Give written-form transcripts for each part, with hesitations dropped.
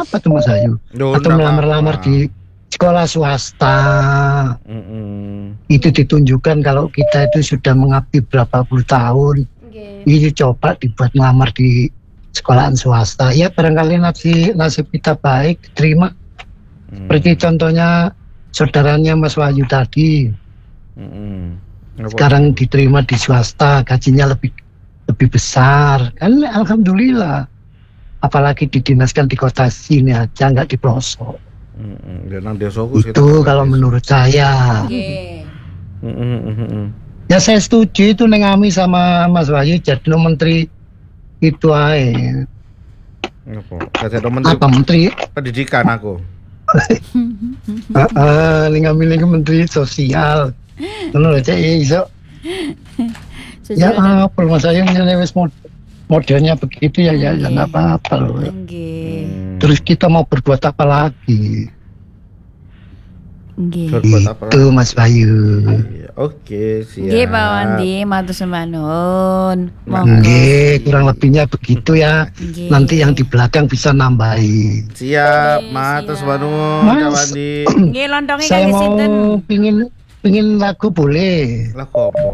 apa tuh Mas Ayu? Atau melamar-lamar di sekolah swasta. Itu ditunjukkan kalau kita itu sudah mengabdi berapa puluh tahun. Ini coba dibuat ngelamar di sekolahan swasta. Ya barangkali nasib kita baik, terima. Seperti contohnya saudaranya Mas Wahyu tadi. Sekarang diterima di swasta, gajinya lebih besar. Kan alhamdulillah. Apalagi didinaskan di kota sini aja, nggak di pelosok. Itu kalau menurut saya. Ya saya setuju itu Neng Ami sama Mas Wahyu jadi menteri itu aja. Apa menteri pendidikan aku? Neng Ami menteri sosial. Menurut saya iso. Ya apa Mas Wahyu wis modelnya begitu ya nggak apa-apa loh. Terus kita mau berbuat apa lagi? Itu Mas Bayu. Oke, siap. Nggih Pak Wandi, matur sumanun. Nggih, kurang lebihnya begitu ya. Nanti yang di belakang bisa nambahin. Siap, matur sumanun Pak Wandi. Nggih, lontongnya saya kangge sinten? mau pingin lagu boleh. Lagu apa?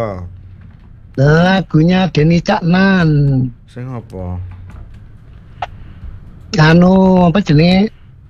Lagunya Denny Caknan. Sing apa? Anu apa jenenge?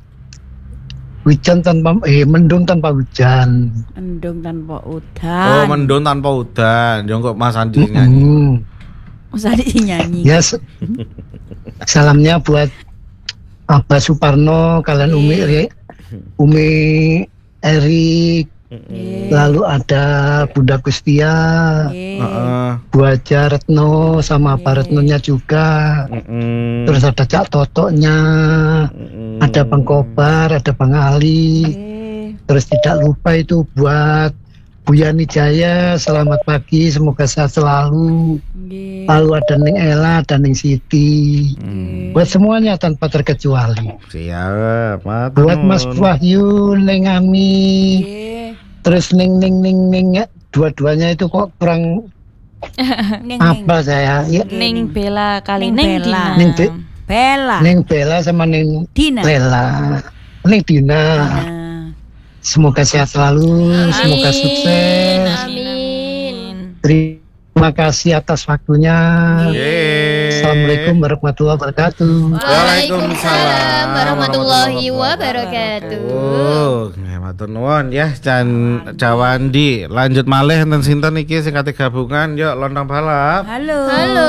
Mendung tanpa hujan. Mendung tanpa Oh, udan. mendung tanpa udan. Yo kok Mas Andi nyanyi. Mas Andi nyanyi. Ya, salamnya buat Abah Suparno, kalian Umi Erik, lalu ada Bunda Gustia, Bu Haja Retno sama Pak Retnonya juga. Terus ada Cak Totoknya, ada Bang Kobar, ada Bang Ali. Terus tidak lupa itu buat Bu Yani Jaya, selamat pagi, semoga sehat selalu. Lalu ada Neng Ella dan Neng Siti. Buat semuanya tanpa terkecuali. Siap, buat Mas Wahyu, Neng Ami. Terus Neng dua-duanya itu kok kurang apa saya ya. Neng Bella kali Neng Dina. Neng Bella sama Neng Dina. Lela. Neng Dina. Semoga sehat selalu, semoga sukses. Amin. Terima kasih atas waktunya. Assalamualaikum warahmatullahi wabarakatuh. Waalaikumsalam warahmatullahi wabarakatuh. Matur nuwun ya Jawandi. Lanjut malih enten sinten iki sing kate gabungan yuk lontong balap. Halo. Halo.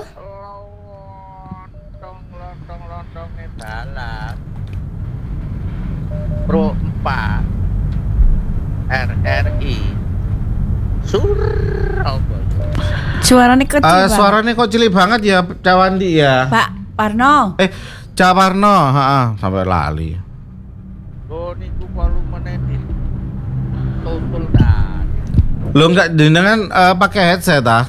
Lontong balap. Pro 4 RRI Surabaya. Suarane kecil. Suarane kok cilik banget ya Jawandi ya. Pak Parno. Jawarno, sampai lali. Oh niku volumene di tutul dah. Lo enggak dengan pakai headset ah?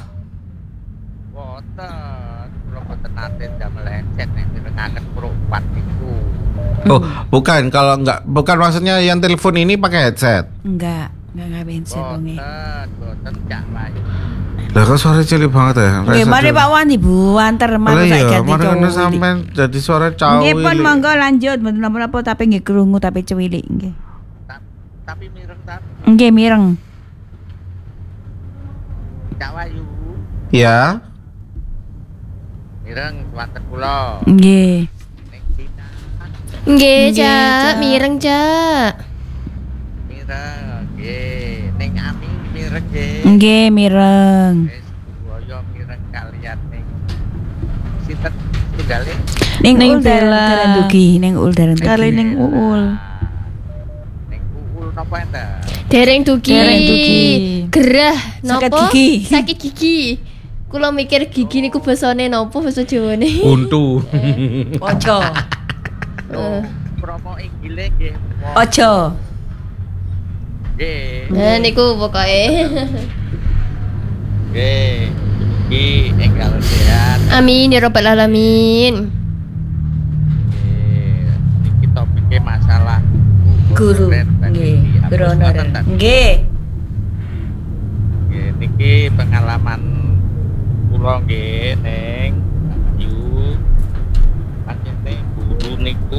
Boten, kula boten nate damel headset nek mirengaken Pro 4 niku. Oh, bukan bukan maksudnya yang telepon ini pakai headset. Enggak headset wonge. Boten Cak Wayu. Lah kok suara cilik banget ya? Nggih, mari Pak Wandi Bu, antar mari sak ganti. Mari ngono sampean jadi suara cawil. Nggih pun monggo lanjut, mboten napa-napa tapi nggih krungu tapi cilik nggih. Tapi mireng ta? Nggih mireng. Cak Wayu. Ya. Mireng wonten kula. Nggih. Nggih, Cak, mireng, Cak. Mireng, nggih. Ning Ami mireng nggih. Nggih, mireng. Wis kula mireng kalian ning sinten tunggale? Ning Daran Dugi, ning Uul Daran Dugi. Kali ning Uul. Ning Uul napa enten? Dereng Dugi. Gerah Sakit napa? gigi. Sakit gigi. Kula mikir gigi niku basane napa basa Jawane? Untu. Ojo. Promo inggile nggih. Ojo. Nggih. Nah niku pokoke. Nggih. Iki enggal sehat. Amin ya rabbal alamin. Nggih. Iki topike masalah Guru. Nggih, guru honorer. Nggih. Nggih, niki pengalaman kula nggih ning Yu. Pancen guru niku